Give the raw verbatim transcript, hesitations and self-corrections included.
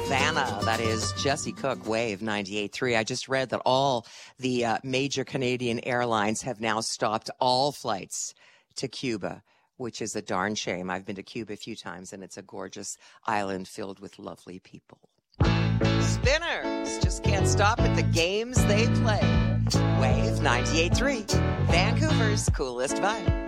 Havana. That is Jesse Cook, Wave ninety-eight point three. I just read that all the uh, major Canadian airlines have now stopped all flights to Cuba, which is a darn shame. I've been to Cuba a few times, and it's a gorgeous island filled with lovely people. Spinners just can't stop at the games they play. Wave ninety-eight point three, Vancouver's coolest vibe.